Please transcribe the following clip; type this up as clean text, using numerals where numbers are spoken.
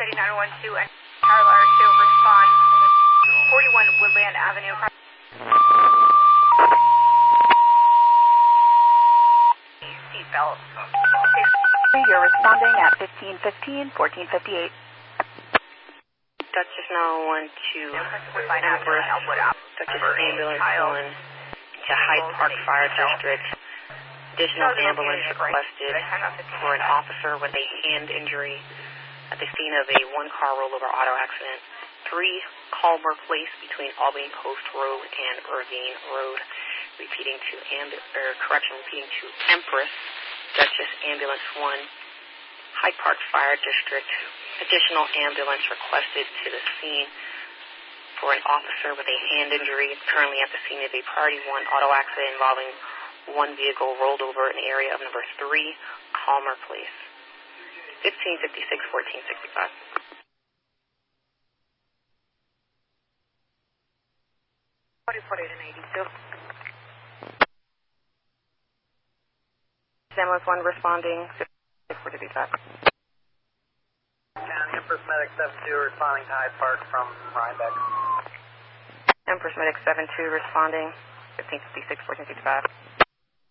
City 912 and Carlisle 2 respond. 41 Woodland Avenue. Seatbelt. You're responding at 1515, 1458. Duchess 912, Empress, Duchess Ambulance 1 to Hyde Park Fire District. Additional ambulance requested for an officer with a hand injury at the scene of a one-car rollover auto accident. 3 Calmer Place between Albany Post Road and Irvine Road. Repeating to Empress, Duchess Ambulance 1, Hyde Park Fire District. Additional ambulance requested to the scene for an officer with a hand injury currently at the scene of a Priority 1 auto accident involving one vehicle rolled over in the area of number 3 Calmer Place. 1556, 1465. 48 and 82. Ambulance 1 responding, 6455. Empress Medic 72 responding to Hyde Park from Rhinebeck. Empress Medic 72 responding, 1556, 1465.